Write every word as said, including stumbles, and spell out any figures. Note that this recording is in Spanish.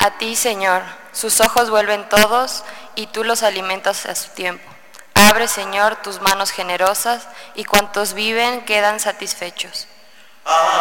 A ti, Señor, sus ojos vuelven todos y tú los alimentas a su tiempo. Abre, Señor, tus manos generosas y cuantos viven quedan satisfechos.